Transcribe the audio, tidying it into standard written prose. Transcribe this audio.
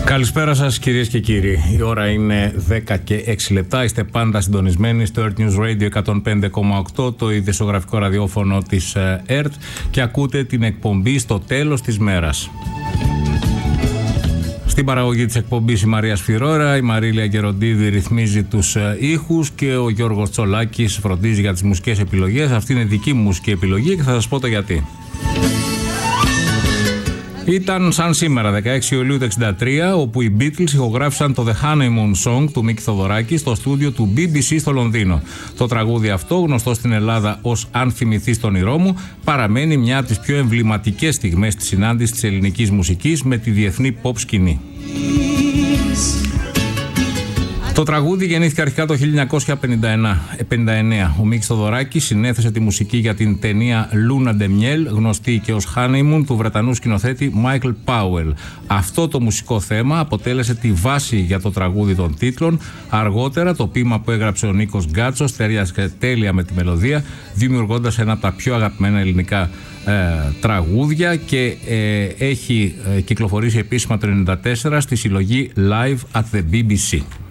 Καλησπέρα σας κυρίες και κύριοι. Η ώρα είναι 10 και 6 λεπτά. Είστε πάντα συντονισμένοι στο Earth News Radio 105,8, το ειδησιογραφικό ραδιόφωνο της ΕΡΤ, και ακούτε την εκπομπή στο τέλος της μέρας. Στην παραγωγή της εκπομπής η Μαρία Σφυρόρα, η Μαρίλια Γεροντίδη ρυθμίζει τους ήχους και ο Γιώργος Τσολάκης φροντίζει για τις μουσικές επιλογές. Αυτή είναι δική μου μουσική επιλογή και θα σας πω το γιατί. Ήταν σαν σήμερα, 16 Ιουλίου του 1963, όπου οι Beatles ηχογράφησαν το The Honeymoon Song του Μίκη Θοδωράκη στο στούντιο του BBC στο Λονδίνο. Το τραγούδι αυτό, γνωστό στην Ελλάδα ως «Αν θυμηθείς τον όνειρό μου», παραμένει μια από τις πιο εμβληματικές στιγμές της συνάντησης της ελληνικής μουσικής με τη διεθνή pop σκηνή. Το τραγούδι γεννήθηκε αρχικά το 1959. Ο Μίκης Θοδωράκης συνέθεσε τη μουσική για την ταινία Luna de Miel, γνωστή και ως Honeymoon, του Βρετανού σκηνοθέτη Michael Powell. Αυτό το μουσικό θέμα αποτέλεσε τη βάση για το τραγούδι των τίτλων. Αργότερα το ποίημα που έγραψε ο Νίκος Γκάτσος ταιριάζει τέλεια με τη μελωδία, δημιουργώντας ένα από τα πιο αγαπημένα ελληνικά τραγούδια, και έχει κυκλοφορήσει επίσημα το 1994 στη συλλογή Live at the BBC.